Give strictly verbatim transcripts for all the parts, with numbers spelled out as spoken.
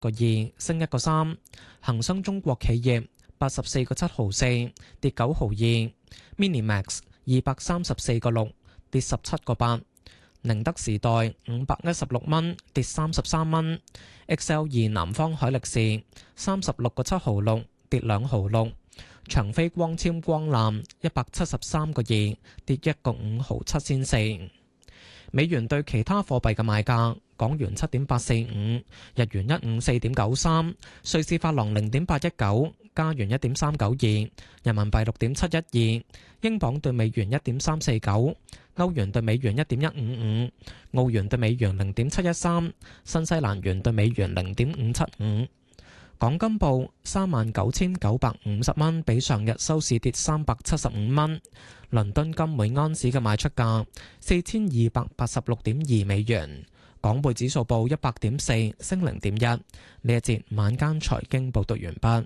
個二，升一個三。恒生中國企業八十四個七毫四，跌九毫二。Minimax 二百三十四個六，跌十七個八。寧德時代五百一十六蚊，跌三十三蚊。X L 二南方海力士三十六個七毫六，跌兩毫六。長飛光纖光纜一百七十三個二，跌一個五毫七仙四。美元對其他貨幣嘅賣價：港元七點八四五，日元一五四點九三，瑞士法郎零點八一九，加元一點三九二，人民幣六點七一二，英鎊對美元一點三四九，歐元對美元一點一五五，澳元對美元零點七一三，新西蘭元對美元零點五七五。港金報三萬九千九百五十蚊，比上日收市跌三百七十五蚊。倫敦金每安士嘅賣出價四千二百八十六點二美元。港匯指數報一百點四，升零點一。呢一節晚間財經報道完畢。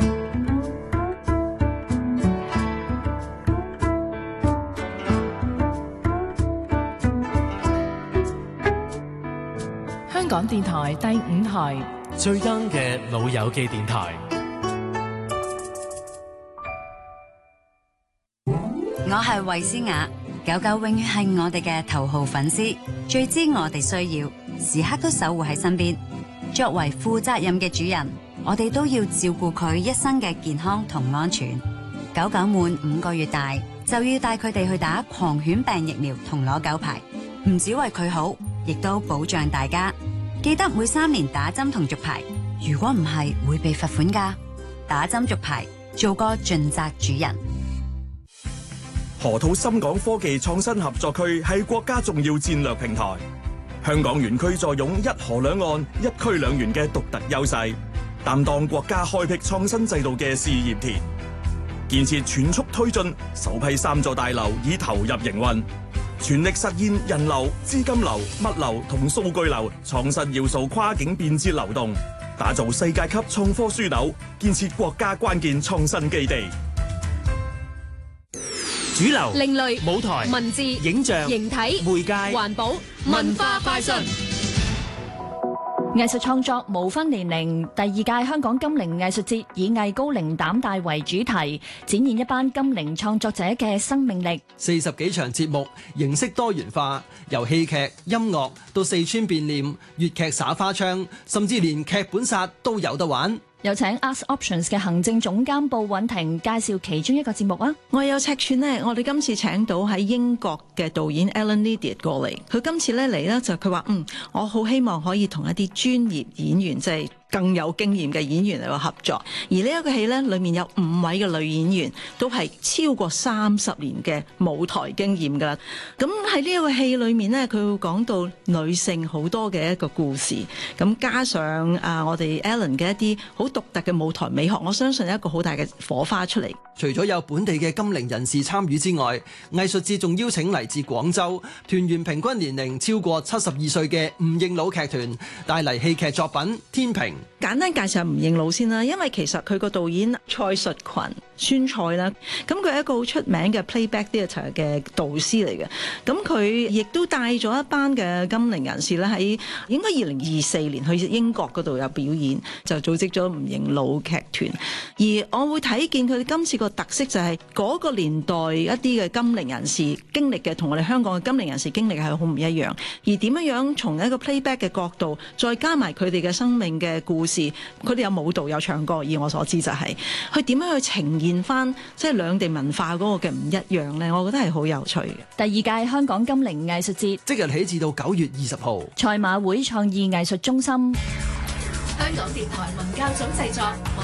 香港電台第五台。 最 young 嘅老友記電台， 我係衛詩雅，狗狗永遠係我哋嘅頭號粉絲，最知我哋需要，時刻都守護喺身邊。作為負責任嘅主人，我哋都要照顧佢一生嘅健康同安全。狗狗滿五個月大，就要帶佢哋去打狂犬病疫苗同攞狗牌，唔止為佢好，亦都保障大家。記得每三年打針同續牌，如果唔係會被罰款㗎。打針續牌，做個盡責主人。 河套深港科技創新合作區係國家重要戰略平台，香港園區坐擁一河兩岸、一區兩園嘅獨特優勢，擔當國家開闢創新制度嘅試驗田。建設全速推進，首批三座大樓已投入營運。全力實現人流、資金流、物流同數據流創新要素跨境便捷流動，打造世界級創科樞紐，建設國家關鍵創新基地。 主流、 另類、 舞台、 文字、 影像、 形體、 媒介、 環保、文化快訊。 藝術創作無分年齡，第二屆香港金鈴藝術節以藝高齡膽大為主題，展現一班金鈴創作者嘅生命力。 四十幾場節目，形式多元化，由戲劇、音樂到四川變臉、粵劇耍花槍，甚至連劇本殺都有得玩。 有請 Arts Options 嘅行政總監布允婷介紹其中一個節目啊！ 我有尺寸呢，我哋今次請到喺英國嘅導演 Alan Idiot 過嚟，佢今次咧嚟咧就佢話嗯，我好希望可以同一啲專業演員即係更有經驗嘅演員嚟個合作，而呢一個戲咧裏面有五位嘅女演員都係超過三十年嘅舞台經驗噶啦。咁喺呢一個戲裏面咧，佢會講到女性好多嘅一個故事，咁加上啊我哋 Alan 嘅一啲好獨特嘅舞台美學，我相信有一個好大嘅火花出嚟。 除咗有本地嘅金齡人士參與之外，藝術節仲邀請嚟自廣州團員平均年齡超過七十二歲嘅吳應老劇團，帶嚟戲劇作品《天平》。 簡單介紹下吳應老先啦，因為其實佢個導演蔡淑群、孫蔡啦，咁佢係一個好出名嘅 Playback Theatre 嘅導師嚟嘅，咁佢亦都帶咗一班嘅金齡人士咧喺應該二零二四年去英國嗰度有表演，就組織咗吳應老劇團。而我會睇見佢哋今次個特色就係嗰個年代一啲嘅金齡人士經歷嘅同我哋香港嘅金齡人士經歷係好唔一樣，而點樣樣從一個 Playback 嘅角度，再加埋佢哋嘅生命嘅故事，佢哋有舞蹈有唱歌，以我所知就係佢點樣去呈現翻即係兩地文化嗰個嘅唔一樣呢？我覺得係好有趣嘅。 第二屆香港金齡藝術節即日起至到九月二十號， 賽馬會創意藝術中心。 香港電台文教組製作。